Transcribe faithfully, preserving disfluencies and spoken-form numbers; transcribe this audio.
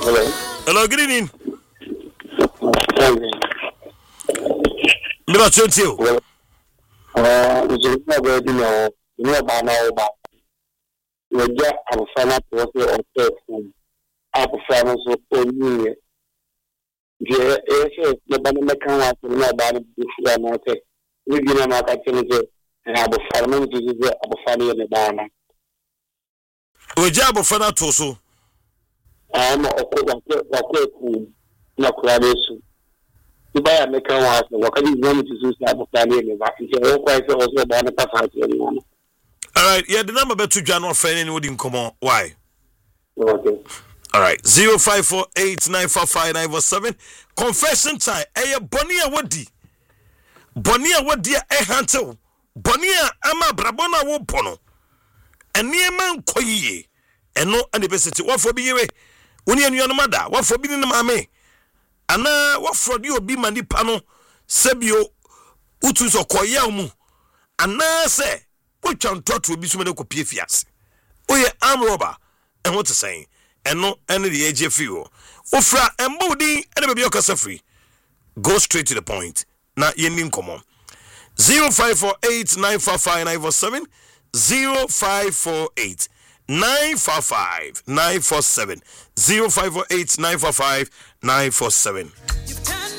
Hello. Hello, good evening. Hello. Me ba twenty o. Uh, it's just not very no. You know about now about. We get our final process of testing. Our performance of only. The issue the banana can work no about it before I say. We give them a catching and our performance is our final in the banana. We jab of fana to so. I'm a quick na kuadesu. Ibaya meka wa wakati ngoni tisusi hapo plani ni wapi je kwa hiyo also bana tafauti ni. All right, yeah, the number betu January friend ni wodi nkomo. Why? Okay. All right, zero five four eight nine four five nine four seven. Confession time. Eye bonia wodi. Bonia wodi e hantel. Bonia ama brabona wo pono. Eniema nkoyiye. Eno ane beseti wa for biyewe. Uni enu no mada. Wa for bi ni mame. Ana wa for di obi mani pano sebio utu so koya mu. Ana se wo twantoto obi so me ko pie fiase. Oye am robber. And what to say? And no any the A J fuel. Ofra and body and baby okasa free. Go straight to the point. Na yenin komo. zero five four eight nine four five nine four seven zero five four eight nine four five nine four seven zero five four eight nine four five nine four seven.